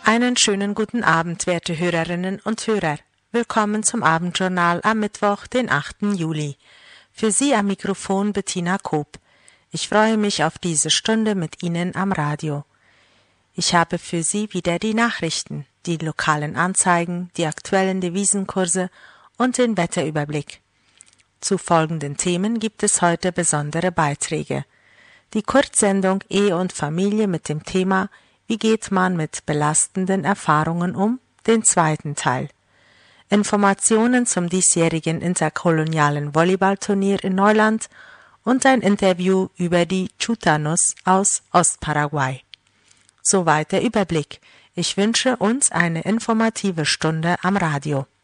Einen schönen guten Abend, werte Hörerinnen und Hörer. Willkommen zum Abendjournal am Mittwoch, den 8. Juli. Für Sie am Mikrofon Bettina Koop. Ich freue mich auf diese Stunde mit Ihnen am Radio. Ich habe für Sie wieder die Nachrichten, die lokalen Anzeigen, die aktuellen Devisenkurse und den Wetterüberblick. Zu folgenden Themen gibt es heute besondere Beiträge. Die Kurzsendung Ehe und Familie mit dem Thema Wie geht man mit belastenden Erfahrungen um? Den zweiten Teil. Informationen zum diesjährigen interkolonialen Volleyballturnier in Neuland und ein Interview über die Chutanos aus Ostparaguay. Soweit der Überblick. Ich wünsche uns eine informative Stunde am Radio.